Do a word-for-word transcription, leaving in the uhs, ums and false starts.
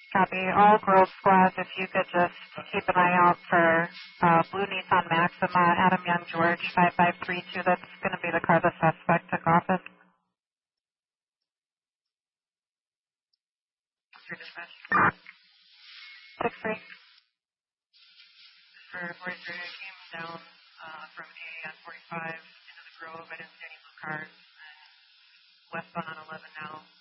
Copy. All Grove squads, if you could just keep an eye out for uh, blue Nissan Maxima, Adam Young George, five five three two. That's going to be the car the suspect took off in. six three. For forty-three, I came down uh, from A on forty-five into the Grove. I didn't see any blue cars. And westbound on eleven now.